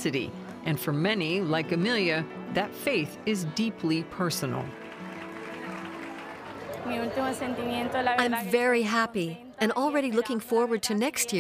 authenticity. And for many, like Amelia, that faith is deeply personal. I'm very happy and already looking forward to next year.